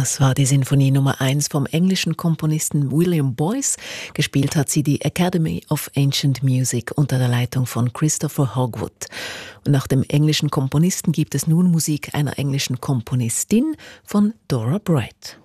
Das war die Sinfonie Nummer 1 vom englischen Komponisten William Boyce. Gespielt hat sie die Academy of Ancient Music unter der Leitung von Christopher Hogwood. Und nach dem englischen Komponisten gibt es nun Musik einer englischen Komponistin von Dora Bright.